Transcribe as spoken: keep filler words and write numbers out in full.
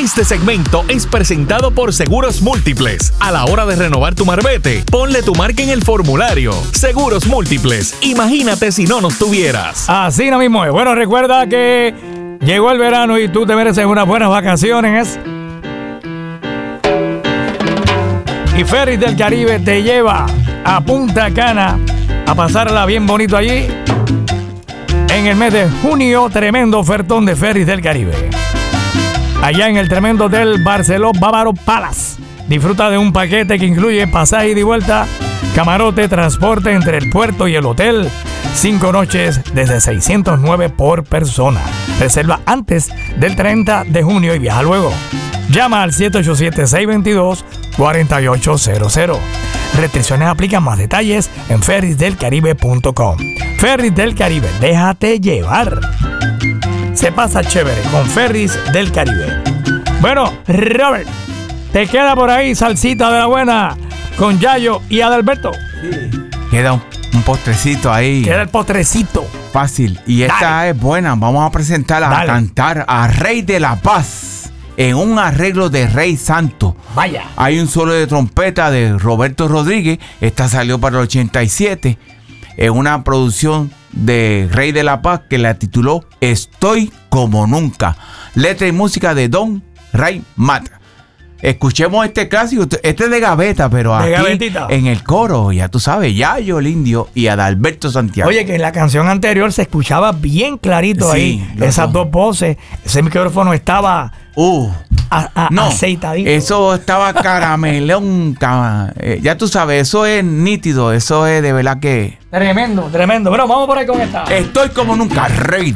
Este segmento es presentado por Seguros Múltiples. A la hora de renovar tu marbete, ponle tu marca en el formulario. Seguros Múltiples. Imagínate si no nos tuvieras. Así no mismo es. Bueno, recuerda que llegó el verano y tú te mereces unas buenas vacaciones. Y Ferries del Caribe te lleva a Punta Cana a pasarla bien bonito allí. En el mes de junio, tremendo ofertón de Ferries del Caribe. Allá en el tremendo Hotel Barceló Bávaro Palace. Disfruta de un paquete que incluye pasaje ida y vuelta, camarote, transporte entre el puerto y el hotel. Cinco noches desde seiscientos nueve por persona. Reserva antes del treinta de junio y viaja luego. Llama al siete ocho siete, seis dos dos, cuatro ocho cero cero. Restricciones aplican. Más detalles en ferries del caribe punto com. Ferries del Caribe, déjate llevar. Se pasa chévere con Ferries del Caribe. Bueno, Robert, te queda por ahí salsita de la buena con Yayo y Adalberto. Sí. Queda un, un postrecito ahí. Queda el postrecito. Fácil. Y esta Dale. es buena. Vamos a presentarla Dale. a cantar a Rey de la Paz en un arreglo de Rey Santo. Vaya. Hay un solo de trompeta de Roberto Rodríguez. Esta salió para el ochenta y siete. En una producción de Rey de la Paz que la tituló Estoy como nunca. Letra y música de Don Ray Mata. Escuchemos este clásico. Este es de gaveta, pero de aquí gavetita. En el coro, ya tú sabes, Yayo el Indio y Adalberto Santiago. Oye, que en la canción anterior se escuchaba bien clarito Sí, ahí. los Esas dos. dos voces. Ese micrófono estaba Uh, a, a, no, aceitadito. eso estaba caramelón. cama- eh, ya tú sabes, eso es nítido. Eso es de verdad que Tremendo, tremendo. Bueno, vamos por ahí con esta. estoy como nunca, Rey